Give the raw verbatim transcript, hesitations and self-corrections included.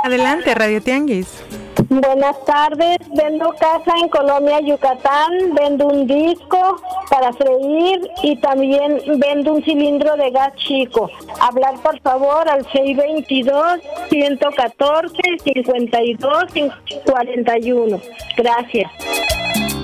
Adelante, Radio Tianguis. Buenas tardes, vendo casa en Colonia Yucatán, vendo un disco para freír y también vendo un cilindro de gas chico. Hablar por favor al seis veintidós, ciento catorce, cincuenta y dos, cuarenta y uno. Gracias.